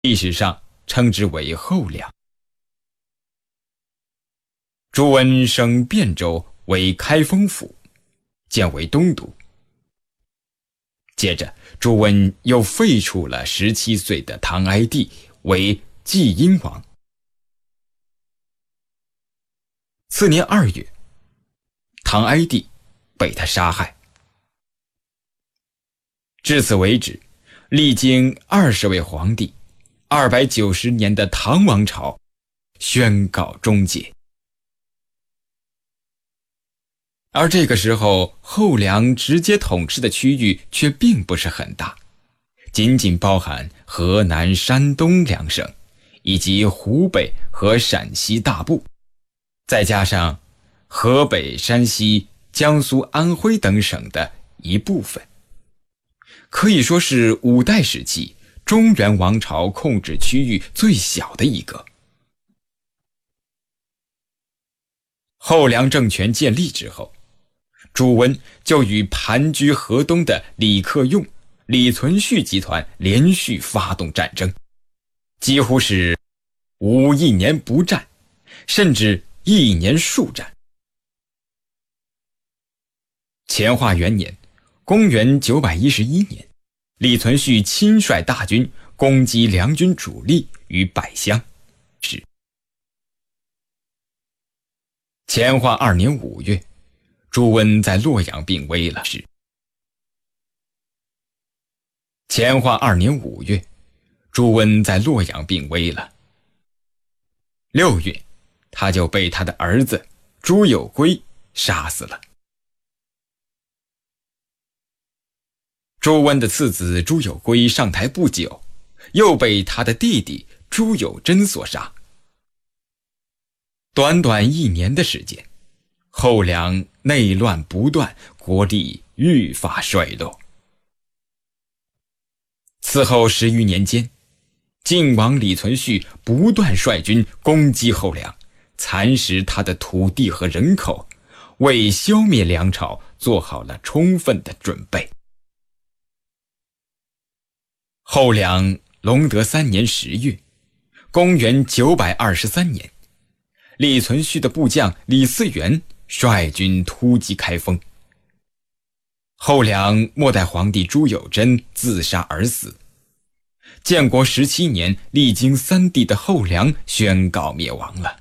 历史上称之为后梁。朱温升汴州为开封府，建为东都。接着，朱温又废黜了17岁的唐哀帝为济阴王。次年2月，唐哀帝被他杀害。至此为止，历经20位皇帝，290年的唐王朝宣告终结。而这个时候，后梁直接统治的区域却并不是很大，仅仅包含河南、山东2省，以及湖北和陕西大部，再加上河北、山西、江苏、安徽等省的一部分，可以说是5代时期中原王朝控制区域最小的一个。后梁政权建立之后，朱温就与盘踞河东的李克用、李存勖集团连续发动战争，几乎是无1年不战，甚至1年数战。乾化元年，公元911年，李存勖亲率大军攻击梁军主力于百乡。乾化2年5月，朱温在洛阳病危了。乾化2年5月，朱温在洛阳病危了。6月，他就被他的儿子朱友珪杀死了。朱温的次子朱友珪上台不久，又被他的弟弟朱友贞所杀。短短1年的时间，后梁内乱不断，国力愈发衰落。此后10余年间，晋王李存勖不断率军攻击后梁，蚕食他的土地和人口，为消灭梁朝做好了充分的准备。后梁隆德3年10月，公元923年，李存勖的部将李嗣源率军突击开封。后梁末代皇帝朱友贞自杀而死。建国17年，历经3帝的后梁宣告灭亡了。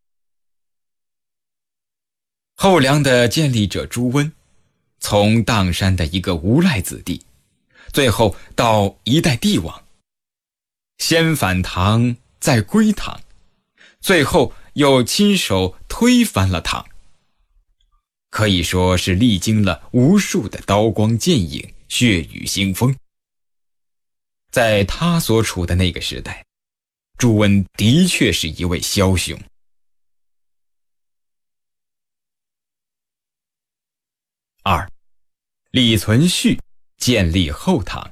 后梁的建立者朱温，从砀山的一个无赖子弟，最后到一代帝王，先反唐，再归唐，最后又亲手推翻了唐，可以说是历经了无数的刀光剑影、血雨腥风。在他所处的那个时代，朱温的确是一位枭雄。2. 李存勖建立后唐。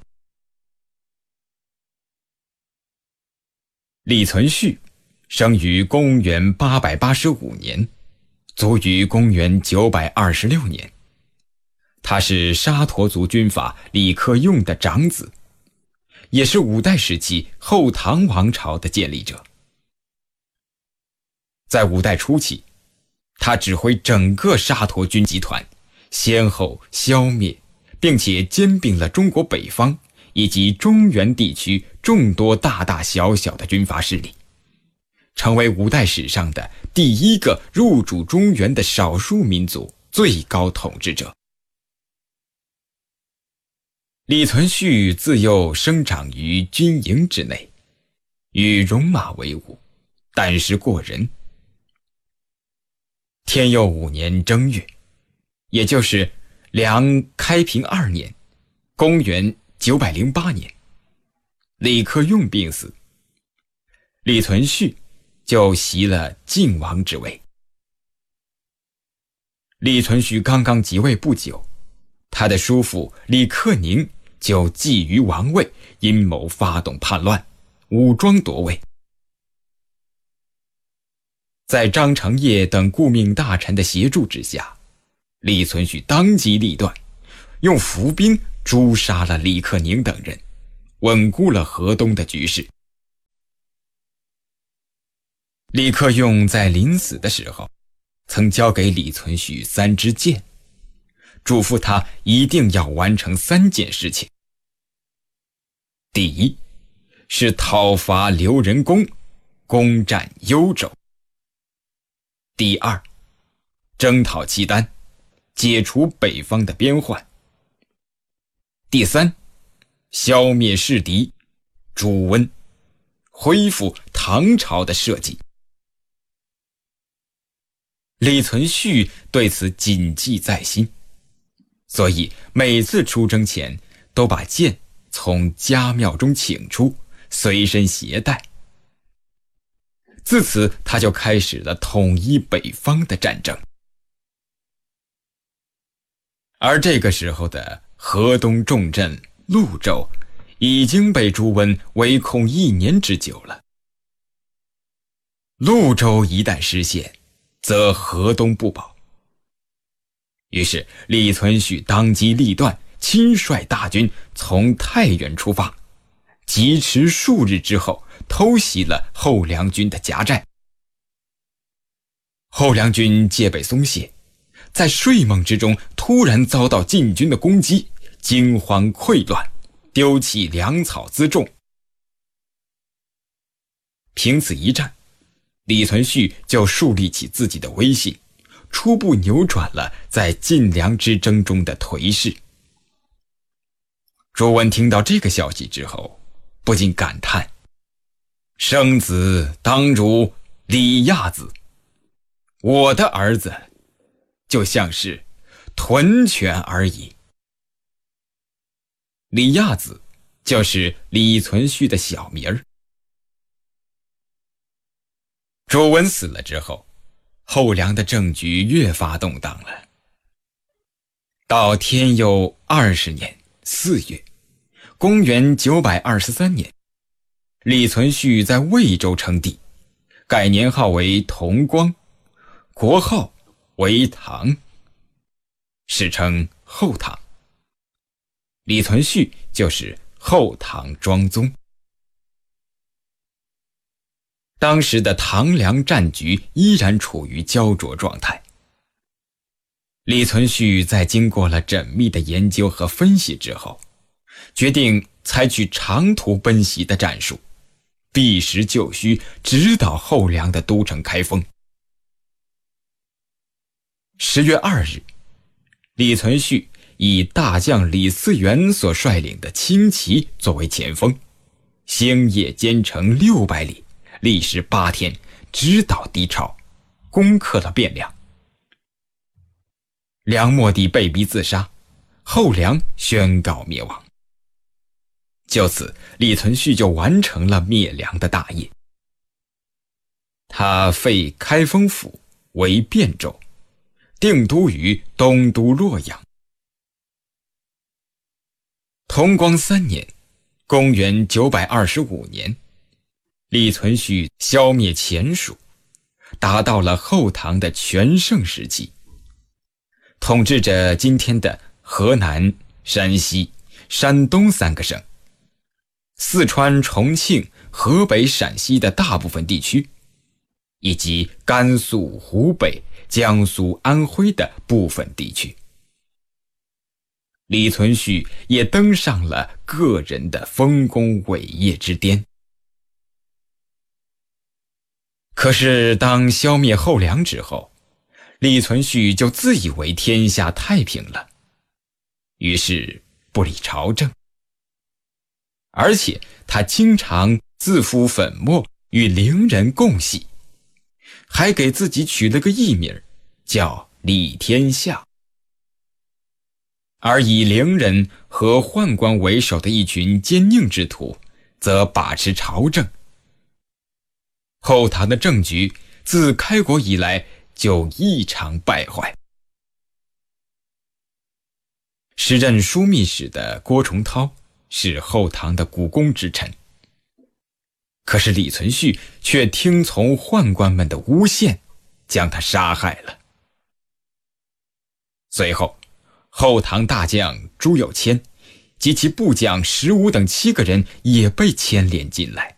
李存勖生于公元885年，卒于公元926年。他是沙陀族军阀李克用的长子，也是5代时期后唐王朝的建立者。在5代初期，他指挥整个沙陀军集团，先后消灭并且兼并了中国北方以及中原地区众多大大小小的军阀势力，成为5代史上的第一个入主中原的少数民族最高统治者。李存勖自幼生长于军营之内，与戎马为伍，胆识过人。天佑5年正月，也就是梁开平2年，公元908年，李克用病死，李存勖就袭了晋王之位。李存勖刚刚即位不久，他的叔父李克宁就觊觎王位，阴谋发动叛乱，武装夺位。在张承业等顾命大臣的协助之下，李存勖当机立断，用伏兵诛杀了李克宁等人，稳固了河东的局势， 李克用在临死的时候，曾交给李存勖3支箭，嘱咐他一定要完成3件事情。第一，是讨伐刘仁恭，攻占幽州；第二，征讨契丹，解除北方的边患；第三，消灭世敌，诛温，恢复唐朝的社稷。李存勖对此谨记在心，所以每次出征前都把剑从家庙中请出，随身携带。自此他就开始了统一北方的战争。而这个时候的河东重镇潞州已经被朱温围控1年之久了。潞州一旦失陷，则河东不保。于是李存勖当机立断，亲率大军从太原出发，疾驰数日之后，偷袭了后梁军的夹寨。后梁军戒备松懈，在睡梦之中突然遭到晋军的攻击，惊慌溃乱，丢弃粮草辎重。凭此一战，李存勖就树立起自己的威信，初步扭转了在晋梁之争中的颓势。朱温听到这个消息之后，不禁感叹：生子当如李亚子，我的儿子就像是豚犬而已。李亚子就是李存勖的小名儿。朱温死了之后，后梁的政局越发动荡了。到天佑20年4月，公元923年，李存勖在魏州称帝，改年号为同光，国号为唐，史称后唐。李存勖就是后唐庄宗。当时的唐梁战局依然处于焦灼状态。李存勖在经过了缜密的研究和分析之后，决定采取长途奔袭的战术，避实就虚，直捣后梁的都城开封。10月2日，李存勖以大将李嗣源所率领的轻骑作为前锋，星夜兼程600里，历时8天，直捣敌巢，攻克了汴梁。梁末帝被逼自杀，后梁宣告灭亡。就此，李存勖就完成了灭梁的大业。他废开封府为汴州，定都于东都洛阳。同光3年，公元925年，李存勖消灭前蜀，达到了后唐的全盛时期，统治着今天的河南、山西、山东3个省，四川、重庆、河北、陕西的大部分地区，以及甘肃、湖北、江苏、安徽的部分地区。李存勖也登上了个人的丰功伟业之巅。可是当消灭后梁之后，李存勖就自以为天下太平了，于是不理朝政，而且他经常自敷粉末与伶人共戏，还给自己取了个艺名叫李天下。而以伶人和宦官为首的一群奸佞之徒则把持朝政。后唐的政局自开国以来就异常败坏。时任枢密使的郭崇韬是后唐的股肱之臣，可是李存勖却听从宦官们的诬陷，将他杀害了。随后后唐大将朱有谦及其部将15等7个人也被牵连进来。